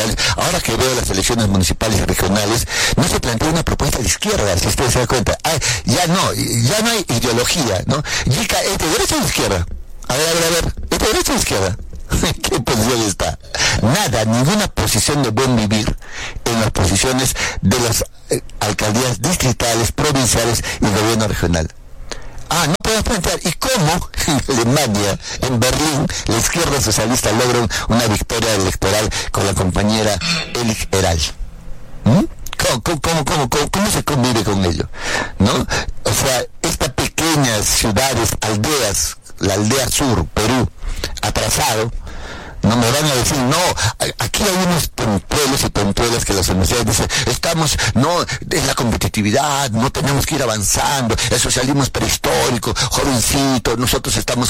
Ahora que veo las elecciones municipales y regionales, no se plantea una propuesta de izquierda, si ustedes se dan cuenta. Ya no hay ideología, ¿no? Yica, ¿es de derecha o de izquierda? A ver, ¿es de derecha o de izquierda? ¿Qué posición está? Nada, ninguna posición de buen vivir en las posiciones de las alcaldías distritales, provinciales y gobierno regional. No podemos plantear. ¿Y cómo en Alemania, en Berlín, la izquierda socialista logra una victoria electoral con la compañera Elich Heral? ¿Cómo se convive con ello? ¿No? O sea, estas pequeñas ciudades, aldeas, la aldea sur, Perú, atrasado, no me van a decir, no, aquí hay unos pueblos y pueblos que las universidades dicen, es la competitividad, no tenemos que ir avanzando, el socialismo es prehistórico, jovencito, nosotros estamos